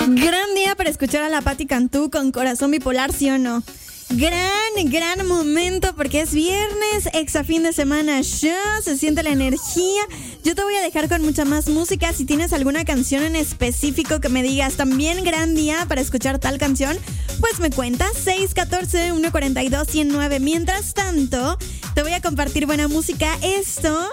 Gran día para escuchar a la Patti Cantú con Corazón Bipolar, ¿sí o no? Gran momento porque es viernes, exa fin de semana ya, se siente la energía. Yo te voy a dejar con mucha más música. Si tienes alguna canción en específico que me digas también gran día para escuchar tal canción, pues me cuentas 614-142-109. Mientras tanto, te voy a compartir buena música. Esto